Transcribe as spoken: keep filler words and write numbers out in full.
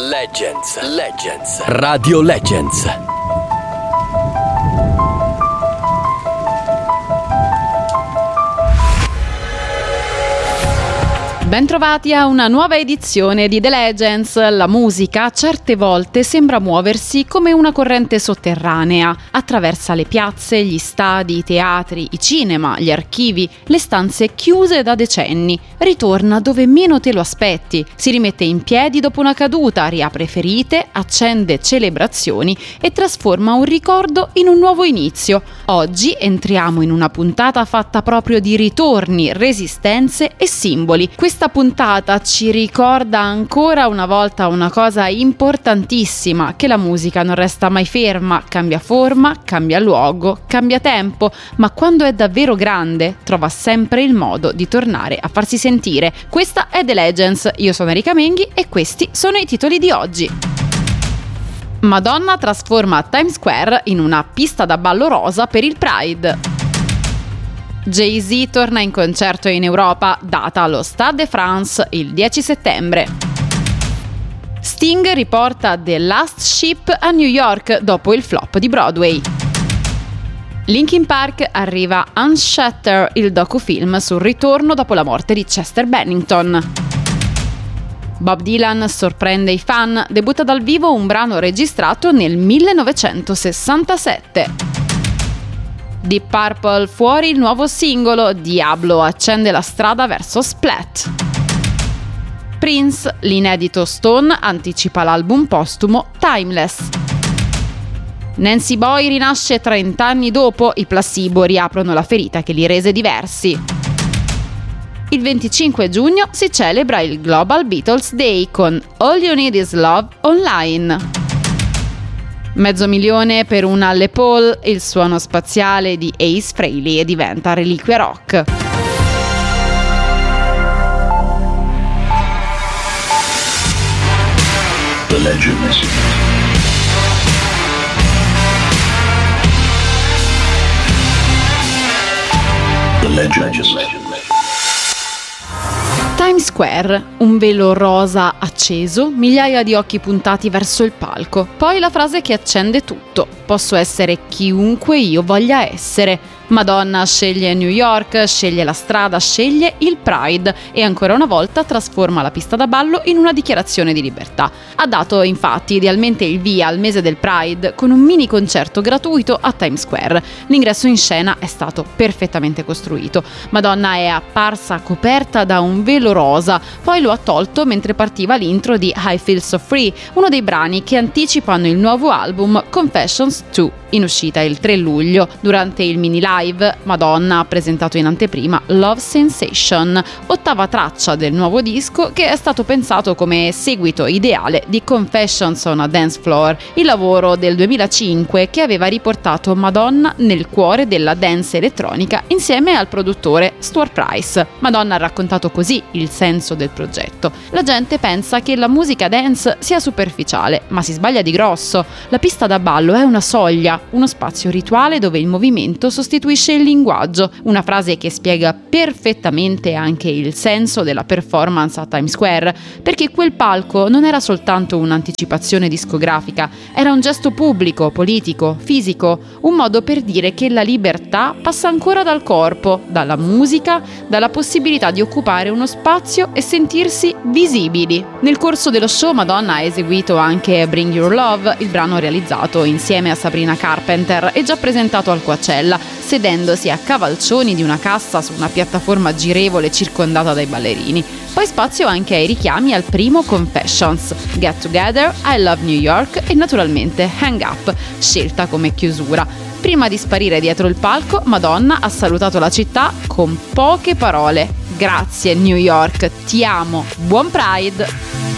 Legends, Legends, Radio Legends. Bentrovati a una nuova edizione di The Legends. La musica certe volte sembra muoversi come una corrente sotterranea. Attraversa le piazze, gli stadi, i teatri, i cinema, gli archivi, le stanze chiuse da decenni. Ritorna dove meno te lo aspetti. Si rimette in piedi dopo una caduta, riapre ferite, accende celebrazioni e trasforma un ricordo in un nuovo inizio. Oggi entriamo in una puntata fatta proprio di ritorni, resistenze e simboli. Questa puntata ci ricorda ancora una volta una cosa importantissima, che la musica non resta mai ferma, cambia forma, cambia luogo, cambia tempo, ma quando è davvero grande trova sempre il modo di tornare a farsi sentire. Questa è The Legends, io sono Erika Menghi e questi sono i titoli di oggi. Madonna trasforma Times Square in una pista da ballo rosa per il Pride. Jay-Z torna in concerto in Europa, data allo Stade de France il dieci settembre. Sting riporta The Last Ship a New York dopo il flop di Broadway. Linkin Park arriva Unshatter, il docufilm sul ritorno dopo la morte di Chester Bennington. Bob Dylan sorprende i fan, debutta dal vivo un brano registrato nel millenovecentosessantasette. Deep Purple fuori il nuovo singolo, Diablo accende la strada verso Splat. Prince, l'inedito Stone, anticipa l'album postumo Timeless. Nancy Boy rinasce trent'anni dopo, i placebo riaprono la ferita che li rese diversi. Il venticinque giugno si celebra il Global Beatles Day con All You Need Is Love online. Mezzo milione per una Les Paul, il suono spaziale di Ace Frehley e diventa reliquia rock. The Legends. The Legends. Times Square, un velo rosa acceso, migliaia di occhi puntati verso il palco. Poi la frase che accende tutto: posso essere chiunque io voglia essere. Madonna sceglie New York, sceglie la strada, sceglie il Pride e ancora una volta trasforma la pista da ballo in una dichiarazione di libertà. Ha dato infatti idealmente il via al mese del Pride con un mini concerto gratuito a Times Square. L'ingresso in scena è stato perfettamente costruito. Madonna è apparsa coperta da un velo rosa, poi lo ha tolto mentre partiva l'intro di I Feel So Free, uno dei brani che anticipano il nuovo album Confessions due, in uscita il tre luglio. Durante il mini live, Madonna ha presentato in anteprima Love Sensation, ottava traccia del nuovo disco che è stato pensato come seguito ideale di Confessions on a Dance Floor, il lavoro del duemilacinque che aveva riportato Madonna nel cuore della dance elettronica insieme al produttore Stuart Price. Madonna ha raccontato così il senso del progetto: la gente pensa che la musica dance sia superficiale, ma si sbaglia di grosso. La pista da ballo è una soglia, uno spazio rituale dove il movimento sostituisce il linguaggio, una frase che spiega perfettamente anche il senso della performance a Times Square, perché quel palco non era soltanto un'anticipazione discografica, era un gesto pubblico, politico, fisico, un modo per dire che la libertà passa ancora dal corpo, dalla musica, dalla possibilità di occupare uno spazio e sentirsi visibili. Nel corso dello show Madonna ha eseguito anche Bring Your Love, il brano realizzato insieme a Sabrina Carpenter e già presentato al Coachella, sedendosi a cavalcioni di una cassa su una piattaforma girevole circondata dai ballerini. Poi spazio anche ai richiami al primo Confessions, Get Together, I Love New York e naturalmente Hang Up, scelta come chiusura. Prima di sparire dietro il palco, Madonna ha salutato la città con poche parole. Grazie New York, ti amo, buon Pride!